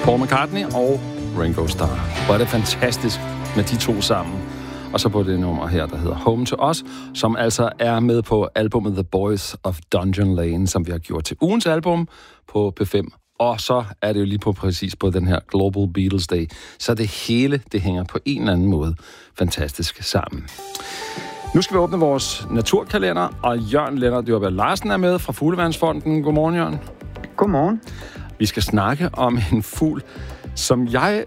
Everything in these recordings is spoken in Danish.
Paul McCartney og Ringo Starr. Hvor er det fantastisk med de to sammen. Og så på det nummer her, der hedder Home to Us, som altså er med på albumet The Boys of Dungeon Lane, som vi har gjort til ugens album på P5. Og så er det jo lige præcis på den her Global Beatles Day. Så det hele, det hænger på en eller anden måde fantastisk sammen. Nu skal vi åbne vores naturkalender, og Jørgen Lennart Dyrberg Larsen er med fra Fugleværnsfonden. Godmorgen, Jørgen. Godmorgen. Vi skal snakke om en fugl, som jeg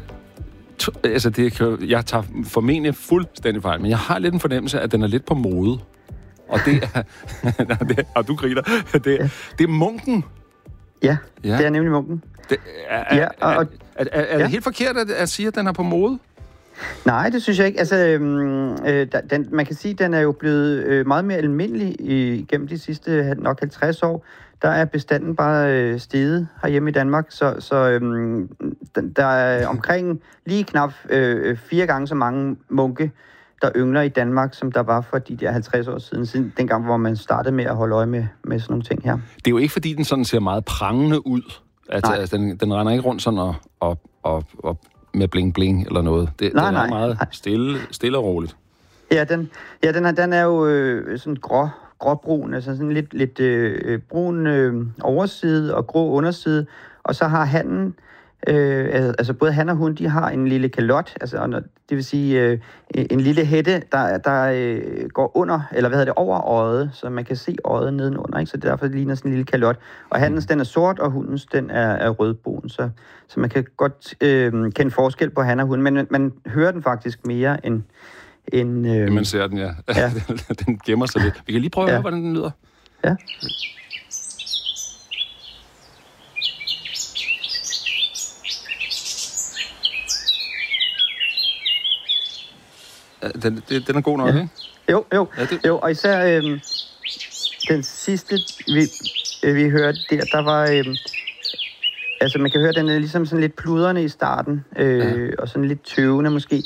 tager formentlig fuldstændig fejl, men jeg har lidt en fornemmelse, at den er lidt på mode. Og det er... og du griner. Det er munken. Ja, det er nemlig munken. Er det helt forkert at sige, at den er på mode? Nej, det synes jeg ikke. Altså, man kan sige, at den er jo blevet meget mere almindelig gennem de sidste nok 50 år. Der er bestanden bare steget herhjemme i Danmark, så der er omkring lige knap 4 gange så mange munke, der yngler i Danmark, som der var for de der 50 år siden dengang, hvor man startede med at holde øje med sådan nogle ting her. Det er jo ikke, fordi den sådan ser meget prangende ud. Altså, den render ikke rundt sådan og med bling-bling eller noget. Den er meget stille og roligt. Ja, den er jo sådan gråbrun, altså sådan lidt brun overside og grå underside. Og så har hannen, altså både han og hun, de har en lille kalot, altså det vil sige en lille hætte, der går under, eller over øjet, så man kan se øjet nedenunder, ikke? Så derfor ligner sådan en lille kalot. Og hannens, den er sort, og hundens, den er rødbrun, så man kan godt kende forskel på han og hun, men man hører den faktisk mere end man ser den, ja. Den gemmer sig lidt. Vi kan lige prøve at høre, hvordan den lyder. Ja. Den er god nok, ikke? Jo, og især den sidste, vi hørte der var... altså, man kan høre, den er ligesom sådan lidt pludrende i starten, og sådan lidt tøvende måske.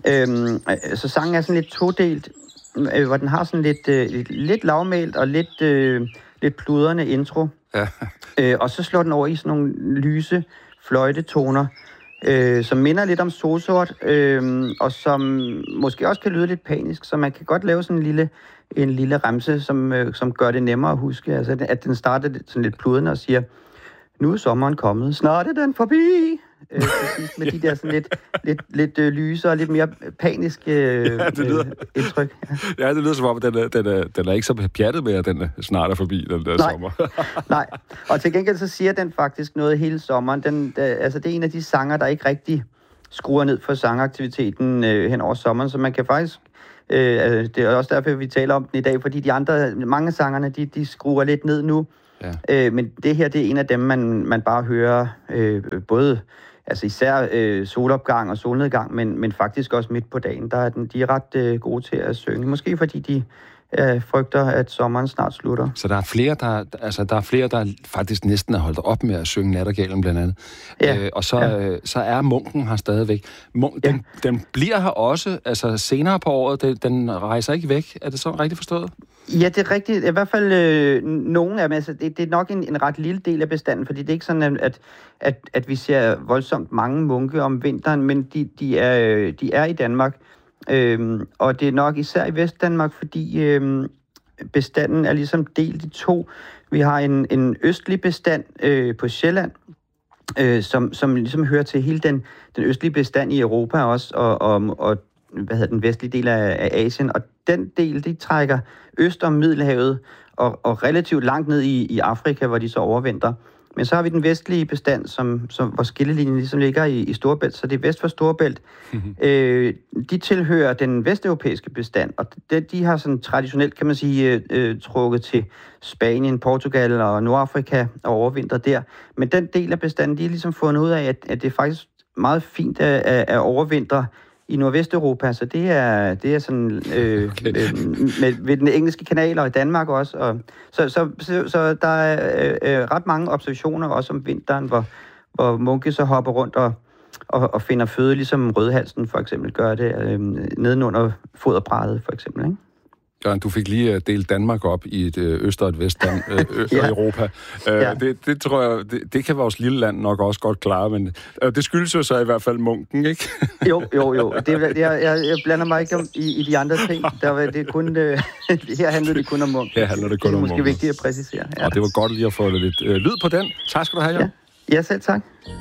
Så sangen er sådan lidt todelt, hvor den har sådan lidt lavmælt og lidt pludrende intro. Ja. Og så slår den over i sådan nogle lyse fløjtetoner, som minder lidt om solsort, og som måske også kan lyde lidt panisk, så man kan godt lave sådan en lille remse, som gør det nemmere at huske. Altså, at den starter sådan lidt pludrende og siger, nu er sommeren kommet, snart er den forbi. Med de der sådan lidt lyse og lidt mere paniske indtryk. Ja, det lyder som om, den er ikke så pjattet med, at den snart er forbi, den der sommer. Nej, og til gengæld så siger den faktisk noget hele sommeren. Altså, det er en af de sanger, der ikke rigtig skruer ned for sangaktiviteten hen over sommeren, så man kan faktisk... det er også derfor, vi taler om den i dag, fordi mange af sangerne, de skruer lidt ned nu. Ja. Men det her, det er en af dem, man bare hører både... Altså især solopgang og solnedgang, men faktisk også midt på dagen. De er ret gode til at synge. Måske fordi de frygter, at sommeren snart slutter. Så der er flere, der faktisk næsten er holdt op med at synge Nattergalen blandt andet. Ja. Og så er munken her stadigvæk. Den bliver her også, altså senere på året, den rejser ikke væk. Er det så rigtigt forstået? Ja, det er rigtigt. I hvert fald nogen af dem. Altså, det er nok en ret lille del af bestanden, fordi det er ikke sådan, at vi ser voldsomt mange munke om vinteren, men de er i Danmark. Og det er nok især i Vestdanmark, fordi bestanden er ligesom delt i to. Vi har en østlig bestand på Sjælland, som ligesom hører til hele den østlige bestand i Europa også, og den vestlige del af Asien. Og den del, de trækker øst om Middelhavet og relativt langt ned i Afrika, hvor de så overvintrer. Men så har vi den vestlige bestand, hvor skillelinjen ligesom ligger i Storebælt, så det er vest for Storebælt. Mm-hmm. De tilhører den vesteuropæiske bestand, og de har sådan traditionelt, kan man sige, trukket til Spanien, Portugal og Nordafrika og overvintret der. Men den del af bestanden, de har ligesom fundet ud af, at det er faktisk meget fint at overvintre i Nordvesteuropa, så det er sådan ved den engelske kanal og i Danmark også. Og, så der er ret mange observationer også om vinteren, hvor munke så hopper rundt og finder føde, ligesom rødhalsen for eksempel gør det, nedenunder foderbrættet for eksempel, ikke? Ja, du fik lige delt Danmark op i et øst og et vest ja. Europa. Ja. Det tror jeg, det kan vores lille land nok også godt klare, men det skyldes jo så i hvert fald munken, ikke? Jo. Jeg blander mig ikke i de andre ting. Det er kun, her handler det kun om munken. Her handler det kun om munken. Det er måske vigtigt at præcisere. Ja. Og det var godt lige at få lidt lyd på den. Tak skal du have, Jan. Ja, selv tak.